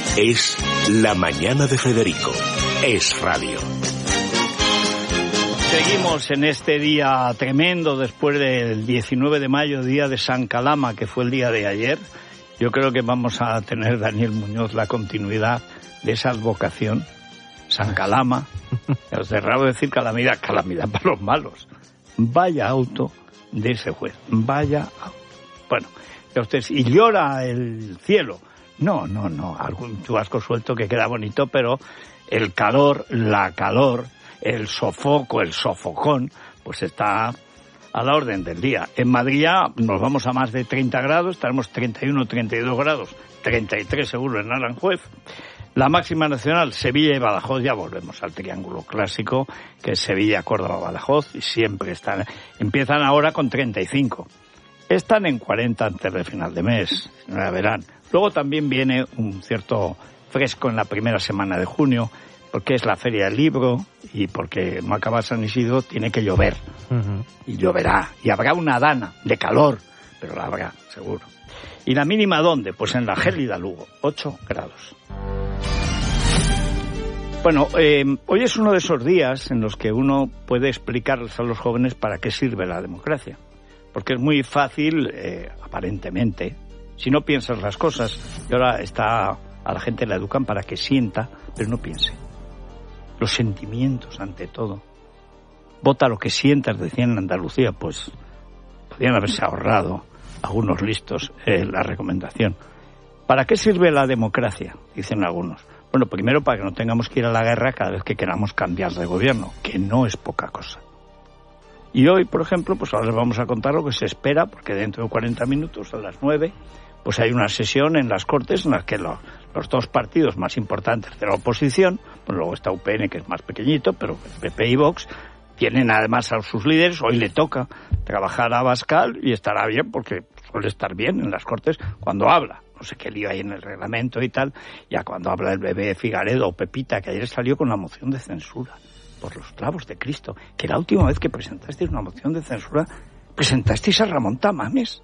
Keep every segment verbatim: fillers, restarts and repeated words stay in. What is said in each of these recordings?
Es La Mañana de Federico. Es radio. Seguimos en este día tremendo después del diecinueve de mayo, día de San Calama, que fue el día de ayer. Yo creo que vamos a tener, Daniel Muñoz, la continuidad de esa advocación. San Calama. Os es raro decir calamidad, calamidad para los malos. Vaya auto de ese juez. Vaya auto. Bueno, ustedes, y llora el cielo. No, no, no. Algún chubasco suelto que queda bonito, pero el calor, la calor, el sofoco, el sofocón, pues está a la orden del día. En Madrid ya nos vamos a más de treinta grados, estaremos treinta y uno, treinta y dos grados, treinta y tres seguro en Aranjuez. La máxima nacional, Sevilla y Badajoz, ya volvemos al triángulo clásico, que es Sevilla, Córdoba, Badajoz, y siempre están, empiezan ahora con treinta y cinco. Están en cuarenta antes del final de mes, ya verán. Luego también viene un cierto fresco en la primera semana de junio, porque es la Feria del Libro y porque no acaba San Isidro, tiene que llover. Uh-huh. Y lloverá. Y habrá una dana de calor, pero la habrá, seguro. ¿Y la mínima dónde? Pues en la gélida Lugo, ocho grados. Bueno, eh, hoy es uno de esos días en los que uno puede explicarles a los jóvenes para qué sirve la democracia. Porque es muy fácil, eh, aparentemente, si no piensas las cosas, y ahora está, a la gente la educan para que sienta, pero no piense. Los sentimientos ante todo. Vota lo que sientas, decían en Andalucía, pues podrían haberse ahorrado algunos listos eh, la recomendación. ¿Para qué sirve la democracia? Dicen algunos. Bueno, primero para que no tengamos que ir a la guerra cada vez que queramos cambiar de gobierno, que no es poca cosa. Y hoy, por ejemplo, pues ahora les vamos a contar lo que se espera, porque dentro de cuarenta minutos, a las nueve, pues hay una sesión en las Cortes en la que los, los dos partidos más importantes de la oposición, pues luego está U P N, que es más pequeñito, pero P P y Vox, tienen además a sus líderes. Hoy le toca trabajar a Abascal y estará bien, porque suele estar bien en las Cortes cuando habla. No sé qué lío hay en el reglamento y tal, ya cuando habla el bebé Figaredo o Pepita, que ayer salió con la moción de censura por los clavos de Cristo, que la última vez que presentasteis una moción de censura, presentasteis a Ramón Tamames,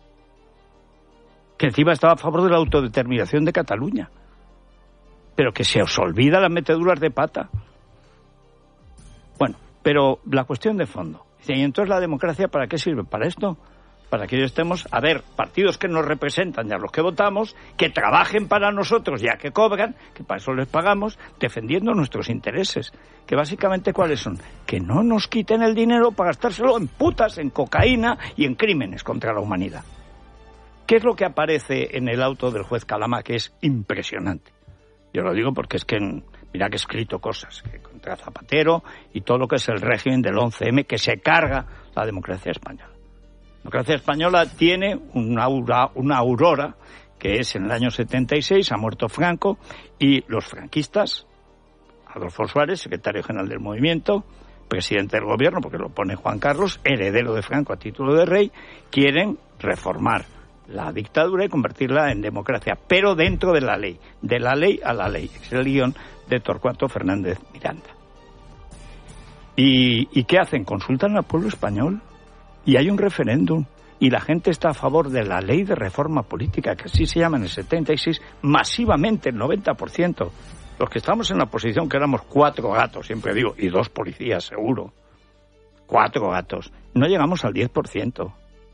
que encima estaba a favor de la autodeterminación de Cataluña, pero que se os olvida las meteduras de pata. Bueno, pero la cuestión de fondo, y entonces la democracia, ¿para qué sirve? ¿Para esto? Para que estemos, a ver, partidos que nos representan y a los que votamos, que trabajen para nosotros ya que cobran, que para eso les pagamos, defendiendo nuestros intereses. Que básicamente, ¿cuáles son? Que no nos quiten el dinero para gastárselo en putas, en cocaína y en crímenes contra la humanidad. ¿Qué es lo que aparece en el auto del juez Calama, que es impresionante? Yo lo digo porque es que, mira que he escrito cosas que contra Zapatero y todo lo que es el régimen del once eme, que se carga la democracia española. La democracia española tiene una, aura, una aurora, que es en el año setenta y seis, ha muerto Franco, y los franquistas, Adolfo Suárez, secretario general del movimiento, presidente del gobierno, porque lo pone Juan Carlos, heredero de Franco a título de rey, quieren reformar la dictadura y convertirla en democracia, pero dentro de la ley, de la ley a la ley. Es el guión de Torcuato Fernández Miranda. ¿Y, y qué hacen? Consultan al pueblo español. Y hay un referéndum, y la gente está a favor de la ley de reforma política, que así se llama en el setenta y seis, masivamente, el noventa por ciento. Los que estamos en la oposición, que éramos cuatro gatos, siempre digo, y dos policías, seguro. Cuatro gatos. No llegamos al diez por ciento.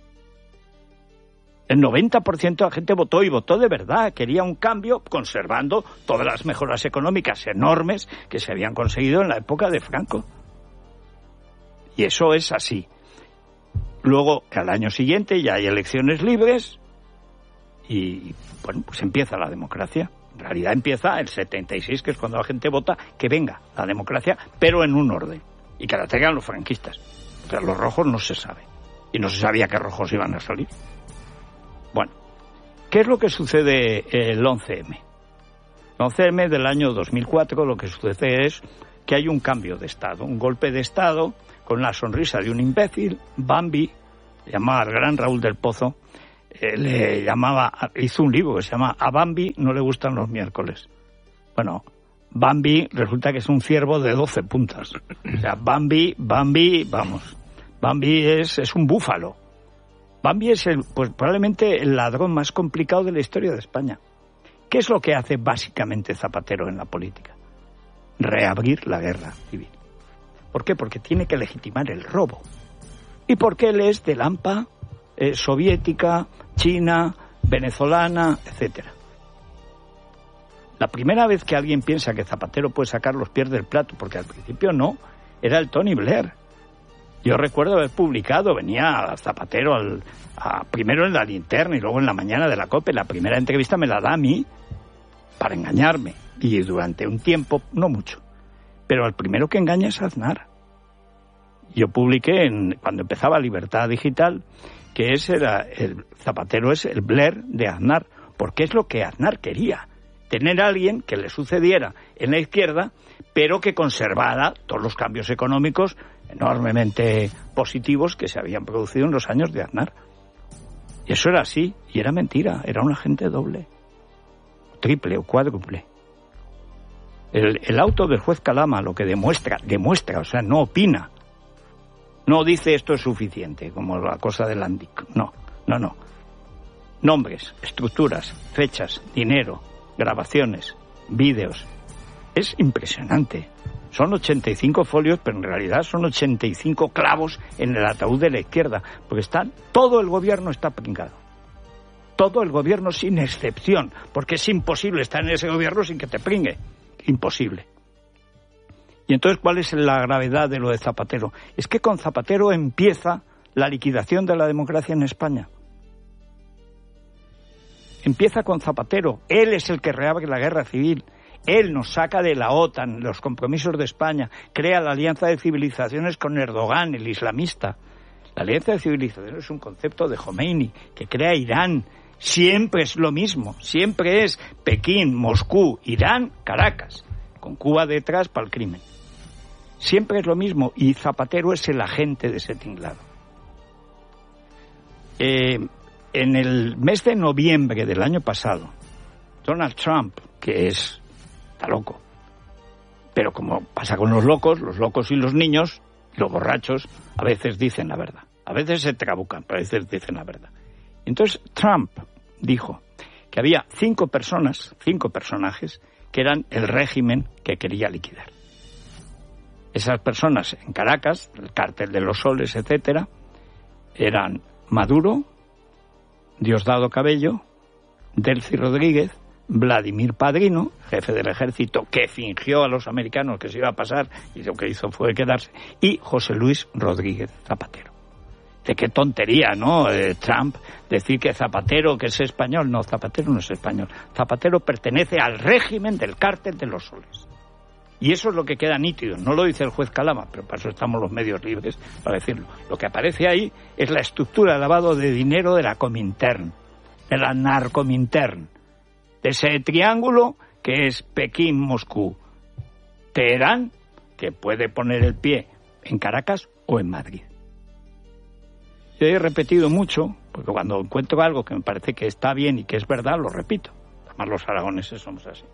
El noventa por ciento de la gente votó, y votó de verdad. Quería un cambio, conservando todas las mejoras económicas enormes que se habían conseguido en la época de Franco. Y eso es así. Luego, al año siguiente, ya hay elecciones libres y, bueno, pues empieza la democracia. En realidad empieza el setenta y seis, que es cuando la gente vota que venga la democracia, pero en un orden. Y que la tengan los franquistas. O sea, los rojos no se sabe. Y no se sabía que rojos iban a salir. Bueno, ¿qué es lo que sucede el once eme? El once eme del año dos mil cuatro, lo que sucede es que hay un cambio de Estado, un golpe de Estado, con la sonrisa de un imbécil. Bambi, llamaba al gran Raúl del Pozo, eh, le llamaba, hizo un libro que se llama A Bambi no le gustan los miércoles. Bueno, Bambi resulta que es un ciervo de doce puntas. O sea, Bambi, Bambi, vamos, Bambi es, es un búfalo. Bambi es el, pues probablemente el ladrón más complicado de la historia de España. ¿Qué es lo que hace básicamente Zapatero en la política? Reabrir la guerra civil. ¿Por qué? Porque tiene que legitimar el robo. Y porque él es del AMPA, eh, soviética, china, venezolana, etcétera. La primera vez que alguien piensa que Zapatero puede sacar los pies del plato, porque al principio no, era el Tony Blair. Yo recuerdo haber publicado, venía Zapatero al, a, primero en la Linterna y luego en la mañana de la COPE. La primera entrevista me la da a mí para engañarme. Y durante un tiempo, no mucho. Pero el primero que engaña es Aznar. Yo publiqué, en, cuando empezaba Libertad Digital, que ese era el Zapatero es el Blair de Aznar, porque es lo que Aznar quería. Tener a alguien que le sucediera en la izquierda, pero que conservara todos los cambios económicos enormemente positivos que se habían producido en los años de Aznar. Y eso era así, y era mentira, era un agente doble, triple o cuádruple. El, el auto del juez Calama lo que demuestra, demuestra, o sea, no opina, no dice esto es suficiente, como la cosa del Andic, no, no, no. Nombres, estructuras, fechas, dinero, grabaciones, vídeos, es impresionante. Son ochenta y cinco folios, pero en realidad son ochenta y cinco clavos en el ataúd de la izquierda, porque están, todo el gobierno está pringado. Todo el gobierno sin excepción, porque es imposible estar en ese gobierno sin que te pringue. Imposible. Y entonces, ¿cuál es la gravedad de lo de Zapatero? Es que con Zapatero empieza la liquidación de la democracia en España. Empieza con Zapatero. Él es el que reabre la guerra civil. Él nos saca de la OTAN, los compromisos de España, crea la alianza de civilizaciones con Erdogan, el islamista. La alianza de civilizaciones es un concepto de Khomeini, que crea Irán. Siempre es lo mismo, siempre es Pekín, Moscú, Irán, Caracas, con Cuba detrás para el crimen. Siempre es lo mismo, y Zapatero es el agente de ese tinglado. Eh, en el mes de noviembre del año pasado, Donald Trump, que es... está loco. Pero como pasa con los locos, los locos y los niños, los borrachos, a veces dicen la verdad. A veces se trabucan, pero a veces dicen la verdad. Entonces Trump dijo que había cinco personas, cinco personajes, que eran el régimen que quería liquidar. Esas personas en Caracas, el cártel de los Soles, etcétera, eran Maduro, Diosdado Cabello, Delcy Rodríguez, Vladimir Padrino, jefe del ejército, que fingió a los americanos que se iba a pasar y lo que hizo fue quedarse, y José Luis Rodríguez Zapatero. De qué tontería, ¿no? Eh, Trump decir que Zapatero, que es español. No, Zapatero no es español. Zapatero pertenece al régimen del cártel de los Soles. Y eso es lo que queda nítido. No lo dice el juez Calama, pero para eso estamos los medios libres para decirlo. Lo que aparece ahí es la estructura de lavado de dinero de la Comintern, de la Narcomintern, de ese triángulo que es Pekín, Moscú, Teherán, que puede poner el pie en Caracas o en Madrid. Yo he repetido mucho, porque cuando encuentro algo que me parece que está bien y que es verdad, lo repito. Además los aragoneses somos así.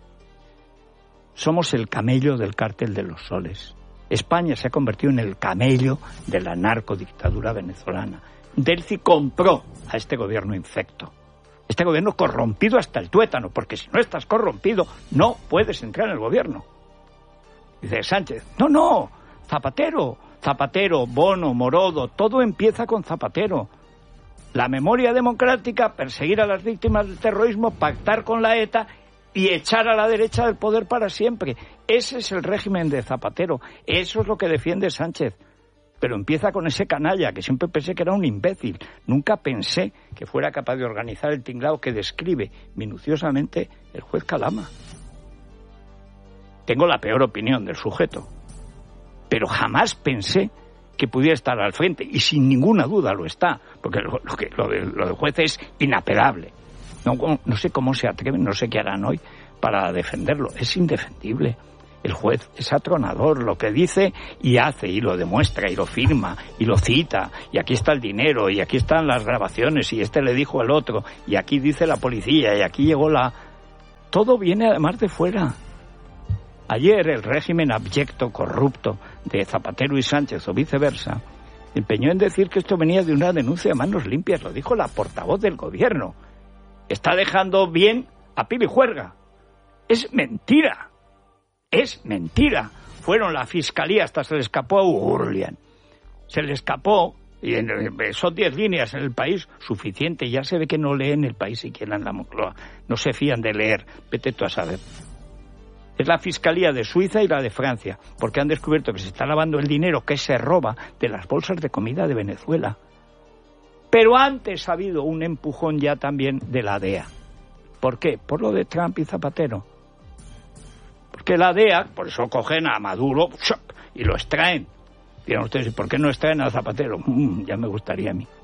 Somos el camello del cártel de los Soles. España se ha convertido en el camello de la narcodictadura venezolana. Delcy compró a este gobierno infecto. Este gobierno corrompido hasta el tuétano, porque si no estás corrompido, no puedes entrar en el gobierno. Dice Sánchez, no, no, Zapatero, Zapatero, Bono, Morodo, todo empieza con Zapatero. La memoria democrática, perseguir a las víctimas del terrorismo, pactar con la ETA y echar a la derecha del poder para siempre. Ese es el régimen de Zapatero. Eso es lo que defiende Sánchez. Pero empieza con ese canalla, que siempre pensé que era un imbécil. Nunca pensé que fuera capaz de organizar el tinglado que describe minuciosamente el juez Calama. Tengo la peor opinión del sujeto, pero jamás pensé que pudiera estar al frente, y sin ninguna duda lo está, porque lo, lo, que, lo, de, lo del juez es inapelable. No, no sé cómo se atreven, no sé qué harán hoy para defenderlo. Es indefendible. El juez es atronador, lo que dice y hace, y lo demuestra, y lo firma, y lo cita, y aquí está el dinero, y aquí están las grabaciones, y este le dijo al otro, y aquí dice la policía, y aquí llegó la... Todo viene además de fuera. Ayer el régimen abyecto, corrupto de Zapatero y Sánchez, o viceversa, empeñó en decir que esto venía de una denuncia de manos limpias. Lo dijo la portavoz del gobierno. Está dejando bien a pib y juerga. Es mentira. Es mentira. Fueron la fiscalía, hasta se le escapó a Urlian. Se le escapó, y en, son diez líneas en El País, suficiente. Ya se ve que no leen El País siquiera en la Moncloa. No se fían de leer. Vete tú a saber. Es la fiscalía de Suiza y la de Francia, porque han descubierto que se está lavando el dinero que se roba de las bolsas de comida de Venezuela. Pero antes ha habido un empujón ya también de la D E A. ¿Por qué? Por lo de Trump y Zapatero. Porque la D E A, por eso cogen a Maduro y lo extraen. Dirán ustedes, ¿por qué no extraen a Zapatero? Mm, ya me gustaría a mí.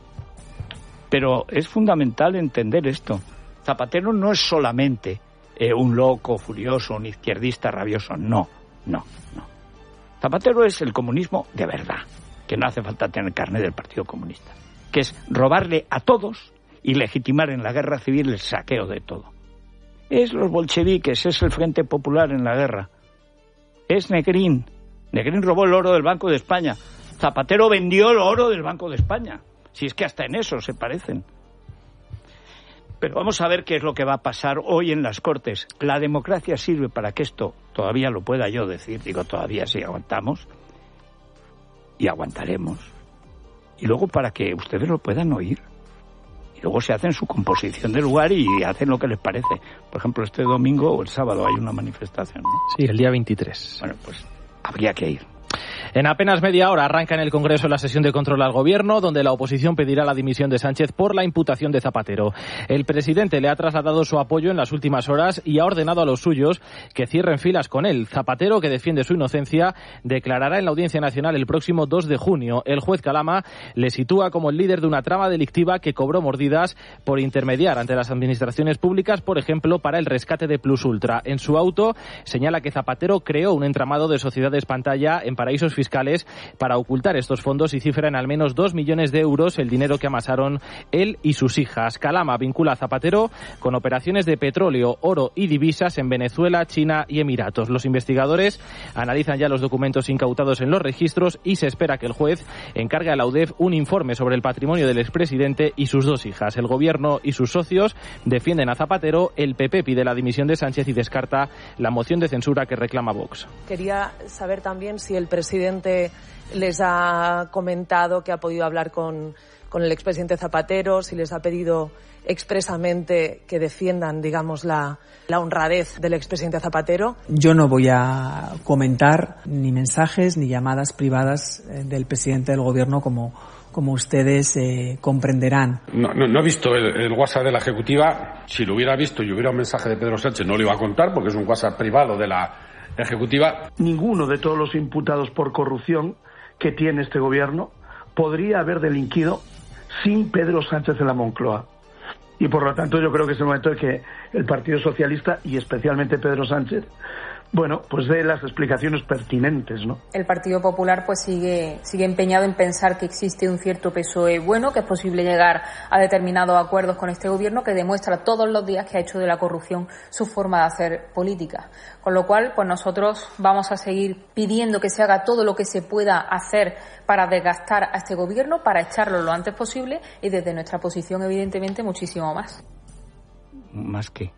Pero es fundamental entender esto. Zapatero no es solamente eh, un loco furioso, un izquierdista rabioso. No, no, no. Zapatero es el comunismo de verdad, que no hace falta tener carnet del Partido Comunista, que es robarle a todos y legitimar en la guerra civil el saqueo de todo. Es los bolcheviques, es el Frente Popular en la guerra. Es Negrín. Negrín robó el oro del Banco de España. Zapatero vendió el oro del Banco de España. Si es que hasta en eso se parecen. Pero vamos a ver qué es lo que va a pasar hoy en las Cortes. La democracia sirve para que esto todavía lo pueda yo decir. Digo, todavía sí aguantamos. Y aguantaremos. Y luego para que ustedes lo puedan oír. Y luego se hacen su composición de lugar y hacen lo que les parece. Por ejemplo, este domingo o el sábado hay una manifestación, ¿no? Sí, el día veintitrés. Bueno, pues habría que ir. En apenas media hora arranca en el Congreso la sesión de control al Gobierno, donde la oposición pedirá la dimisión de Sánchez por la imputación de Zapatero. El presidente le ha trasladado su apoyo en las últimas horas y ha ordenado a los suyos que cierren filas con él. Zapatero, que defiende su inocencia, declarará en la Audiencia Nacional el próximo dos de junio. El juez Calama le sitúa como el líder de una trama delictiva que cobró mordidas por intermediar ante las administraciones públicas, por ejemplo, para el rescate de Plus Ultra. En su auto señala que Zapatero creó un entramado de sociedades pantalla en paraísos fiscales para ocultar estos fondos y cifra en al menos dos millones de euros el dinero que amasaron él y sus hijas. Calama vincula a Zapatero con operaciones de petróleo, oro y divisas en Venezuela, China y Emiratos. Los investigadores analizan ya los documentos incautados en los registros y se espera que el juez encargue a la U D E F un informe sobre el patrimonio del expresidente y sus dos hijas. El gobierno y sus socios defienden a Zapatero, el P P pide la dimisión de Sánchez y descarta la moción de censura que reclama Vox. Quería saber también si el presidente les ha comentado que ha podido hablar con, con el expresidente Zapatero, si les ha pedido expresamente que defiendan, digamos, la, la honradez del expresidente Zapatero. Yo no voy a comentar ni mensajes ni llamadas privadas del presidente del Gobierno, como, como ustedes eh, comprenderán. No, no, no he visto el, el WhatsApp de la Ejecutiva. Si lo hubiera visto y hubiera un mensaje de Pedro Sánchez, no lo iba a contar porque es un WhatsApp privado de la Ejecutiva. Ninguno de todos los imputados por corrupción que tiene este gobierno podría haber delinquido sin Pedro Sánchez en la Moncloa. Y por lo tanto yo creo que es el momento de que el Partido Socialista y especialmente Pedro Sánchez, bueno, pues dé las explicaciones pertinentes, ¿no? El Partido Popular pues sigue sigue empeñado en pensar que existe un cierto P S O E bueno, que es posible llegar a determinados acuerdos con este gobierno, que demuestra todos los días que ha hecho de la corrupción su forma de hacer política. Con lo cual, pues nosotros vamos a seguir pidiendo que se haga todo lo que se pueda hacer para desgastar a este gobierno, para echarlo lo antes posible y desde nuestra posición, evidentemente, muchísimo más. ¿Más qué?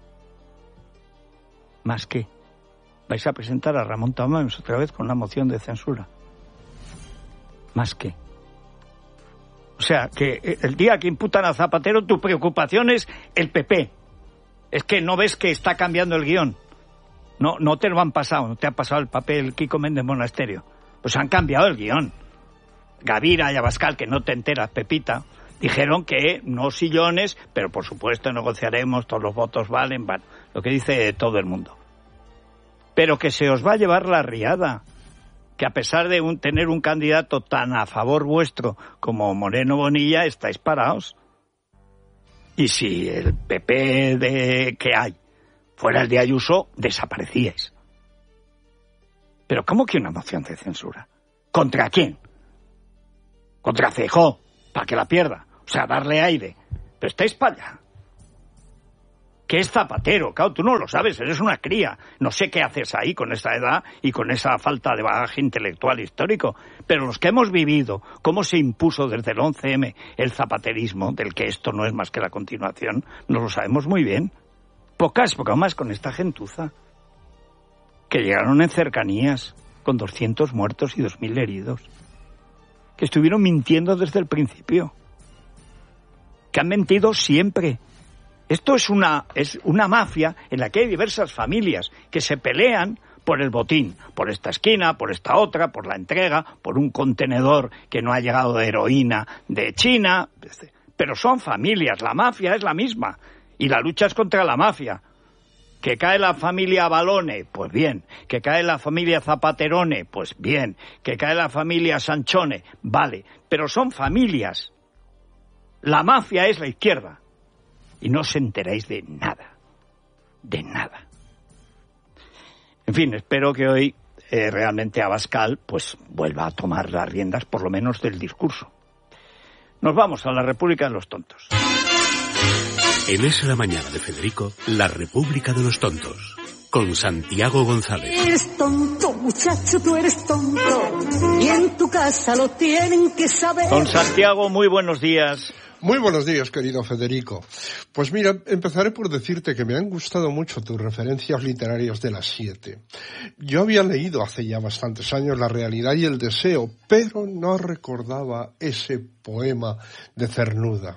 ¿Más qué? Vais a presentar a Ramón Tamames otra vez con una moción de censura. ¿Más qué? O sea, que el día que imputan a Zapatero, tu preocupación es el P P. Es que no ves que está cambiando el guión. No, no te lo han pasado, no te ha pasado el papel Kiko Méndez Monasterio. Pues han cambiado el guión. Gavira y Abascal, que no te enteras, Pepita, dijeron que no sillones, pero por supuesto negociaremos, todos los votos valen, bueno, lo que dice todo el mundo. Pero que se os va a llevar la riada, que a pesar de un, tener un candidato tan a favor vuestro como Moreno Bonilla, estáis parados. Y si el P P de que hay fuera el de Ayuso, desaparecíais. Pero ¿cómo que una moción de censura? ¿Contra quién? Contra Feijóo, para que la pierda. O sea, darle aire. Pero estáis para allá. ¿Qué es Zapatero? Claro, tú no lo sabes, eres una cría. No sé qué haces ahí con esa edad y con esa falta de bagaje intelectual histórico. Pero los que hemos vivido cómo se impuso desde el once eme el zapaterismo, del que esto no es más que la continuación, nos lo sabemos muy bien. Poca época más con esta gentuza, que llegaron en cercanías con doscientos muertos y dos mil heridos, que estuvieron mintiendo desde el principio, que han mentido siempre. Esto es una, es una mafia en la que hay diversas familias que se pelean por el botín, por esta esquina, por esta otra, por la entrega, por un contenedor que no ha llegado de heroína de China. Pero son familias, la mafia es la misma, y la lucha es contra la mafia. Que cae la familia Balone, pues bien. Que cae la familia Zapaterone, pues bien. Que cae la familia Sanchone, vale. Pero son familias. La mafia es la izquierda. Y no os enteráis de nada. De nada. En fin, espero que hoy eh, realmente Abascal pues vuelva a tomar las riendas, por lo menos del discurso. Nos vamos a la República de los Tontos. En Es la Mañana de Federico, la República de los Tontos, con Santiago González. Eres tonto, muchacho, tú eres tonto, y en tu casa lo tienen que saber. Don Santiago, muy buenos días. Muy buenos días, querido Federico. Pues mira, empezaré por decirte que me han gustado mucho tus referencias literarias de las siete. Yo había leído hace ya bastantes años La realidad y el deseo, pero no recordaba ese poema de Cernuda.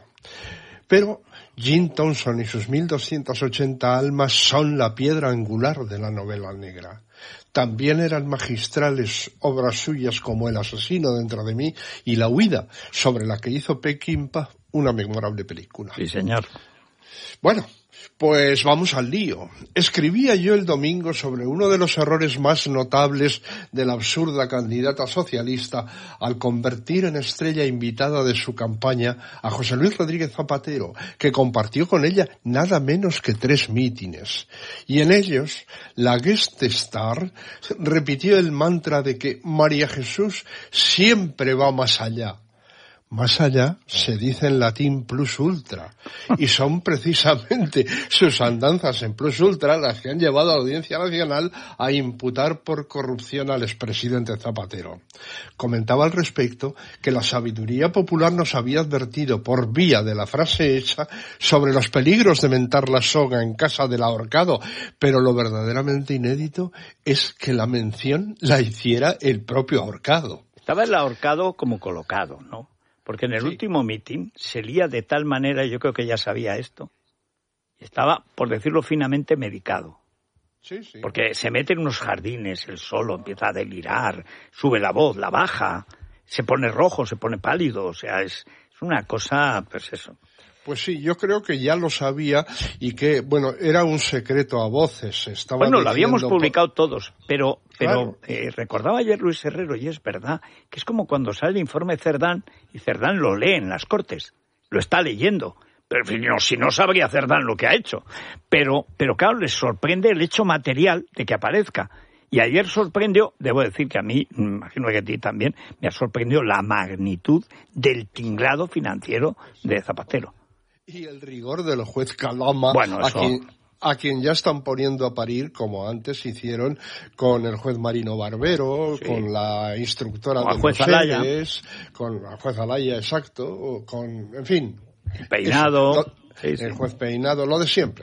Pero Jim Thompson y sus mil doscientas ochenta almas son la piedra angular de la novela negra. También eran magistrales obras suyas como El asesino dentro de mí y La huida, sobre la que hizo Peckinpah una memorable película. Sí, señor. Bueno, pues vamos al lío. Escribía yo el domingo sobre uno de los errores más notables de la absurda candidata socialista al convertir en estrella invitada de su campaña a José Luis Rodríguez Zapatero, que compartió con ella nada menos que tres mítines. Y en ellos, la guest star repitió el mantra de que María Jesús siempre va más allá. Más allá se dice en latín plus ultra, y son precisamente sus andanzas en plus ultra las que han llevado a la Audiencia Nacional a imputar por corrupción al expresidente Zapatero. Comentaba al respecto que la sabiduría popular nos había advertido por vía de la frase hecha sobre los peligros de mentar la soga en casa del ahorcado, pero lo verdaderamente inédito es que la mención la hiciera el propio ahorcado. Estaba el ahorcado como colocado, ¿no? Porque en el sí. último mitin se lía de tal manera, yo creo que ya sabía esto, estaba, por decirlo finamente, medicado. Sí, sí. Porque se mete en unos jardines, él solo empieza a delirar, sube la voz, la baja, se pone rojo, se pone pálido, o sea, es, es una cosa, pues eso. Pues sí, yo creo que ya lo sabía y que, bueno, era un secreto a voces. Estaba bueno, lo habíamos publicado por... todos, pero pero claro. eh, recordaba ayer Luis Herrero, y es verdad, que es como cuando sale el informe Cerdán y Cerdán lo lee en las Cortes, lo está leyendo. Pero no, si no sabría Cerdán lo que ha hecho. Pero, pero claro, les sorprende el hecho material de que aparezca. Y ayer sorprendió, debo decir que a mí, imagino que a ti también, me ha sorprendido la magnitud del tinglado financiero de Zapatero. Y el rigor del juez Calama, bueno, eso... a, quien, a quien ya están poniendo a parir, como antes hicieron con el juez Marino Barbero, sí. con la instructora de mujeres, con la juez Alaya, exacto, con, en fin. Peinado. Eso, lo, sí, sí. El juez Peinado, lo de siempre.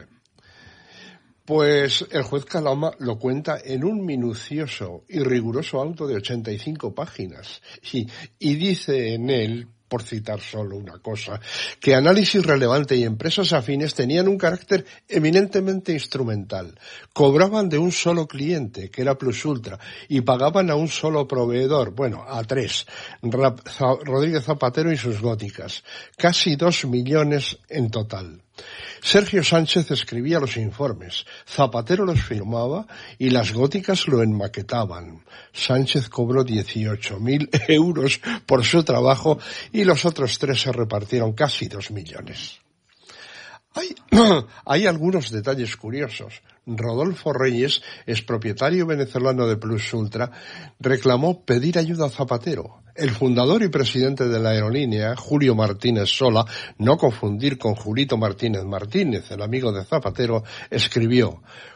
Pues el juez Calama lo cuenta en un minucioso y riguroso auto de ochenta y cinco páginas. Y, y dice en él, por citar solo una cosa, que Análisis Relevante y empresas afines tenían un carácter eminentemente instrumental. Cobraban de un solo cliente, que era Plus Ultra, y pagaban a un solo proveedor, bueno, a tres, Rodríguez Zapatero y sus góticas. Casi dos millones en total. Sergio Sánchez escribía los informes, Zapatero los firmaba y las góticas lo enmaquetaban. Sánchez cobró dieciocho mil euros por su trabajo y los otros tres se repartieron casi dos millones. Hay, hay algunos detalles curiosos. Rodolfo Reyes, expropietario venezolano de Plus Ultra, reclamó pedir ayuda a Zapatero. El fundador y presidente de la aerolínea, Julio Martínez Sola, no confundir con Julito Martínez Martínez, el amigo de Zapatero, escribió: